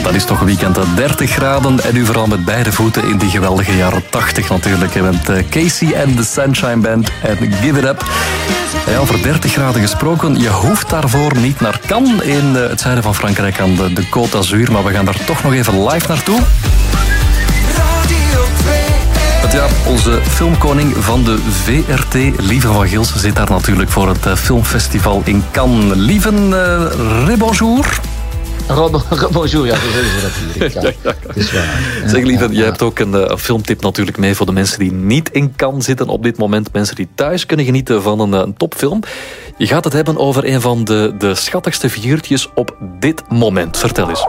dat is toch een weekend aan 30 graden. En nu vooral met beide voeten in die geweldige jaren 80 natuurlijk. Met Casey en de Sunshine Band en Give It Up. Ja, over 30 graden gesproken. Je hoeft daarvoor niet naar Cannes in het zuiden van Frankrijk aan de Côte d'Azur. Maar we gaan daar toch nog even live naartoe. Want ja, onze filmkoning van de VRT, Lieve van Gilsen, zit daar natuurlijk voor het filmfestival in Cannes. Lieven, rebonjour. Bonjour, ja, zo zeggen ze natuurlijk. Ja, het is waar. Zeg Lieven, jij hebt ook een filmtip natuurlijk mee voor de mensen die niet in Cannes zitten op dit moment. Mensen die thuis kunnen genieten van een topfilm. Je gaat het hebben over een van de schattigste figuurtjes op dit moment. Vertel eens.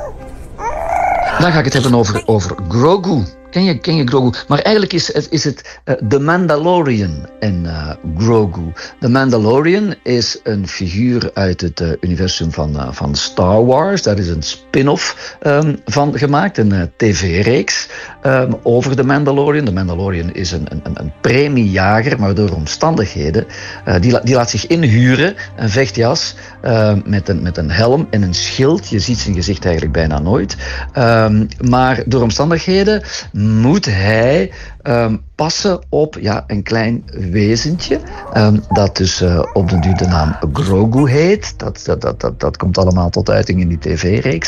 Dan ga ik het hebben over Grogu. Ken je Grogu? Maar eigenlijk is het The Mandalorian en Grogu. The Mandalorian is een figuur uit het universum van Star Wars. Daar is een spin-off van gemaakt, een tv-reeks over The Mandalorian. The Mandalorian is een premiejager, maar door omstandigheden. Die laat zich inhuren, een vechtjas met een helm en een schild. Je ziet zijn gezicht eigenlijk bijna nooit. Maar door omstandigheden moet hij passen op een klein wezentje dat dus op den duur de naam Grogu heet. Dat komt allemaal tot uiting in die tv-reeks.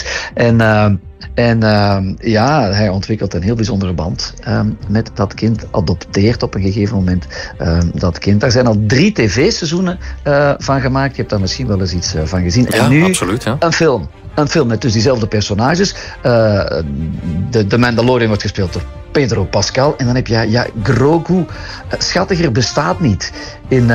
En hij ontwikkelt een heel bijzondere band met dat kind, adopteert op een gegeven moment dat kind. Daar zijn al 3 tv-seizoenen van gemaakt. Je hebt daar misschien wel eens iets van gezien. Ja, en nu absoluut, ja. Een film met dus diezelfde personages. De Mandalorian wordt gespeeld door Pedro Pascal. En dan heb je Grogu. Schattiger bestaat niet in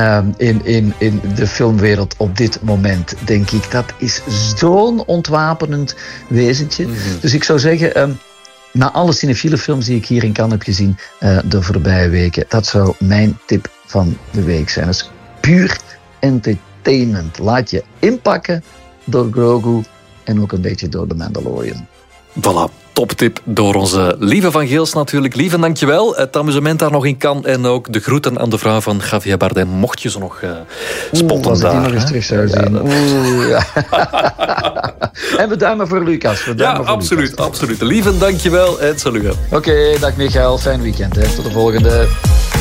de filmwereld op dit moment, denk ik. Dat is zo'n ontwapenend wezentje. Mm-hmm. Dus ik zou zeggen, na alle cinefiele films die ik hier in Cannes heb gezien de voorbije weken, dat zou mijn tip van de week zijn. Dat is puur entertainment. Laat je inpakken door Grogu en ook een beetje door de Mandalorian. Voilà, toptip door onze Lieve van Geels natuurlijk. Lieve, dankjewel. Het amusement daar nog in Cannes en ook de groeten aan de vrouw van Javier Bardem. Mocht je ze nog spotten als daar. Als ik die nog eens terug zou zien. En we duimen voor Lucas. Absoluut. Lieve, dankjewel en salut. Oké, dag Michael. Fijn weekend. Tot de volgende.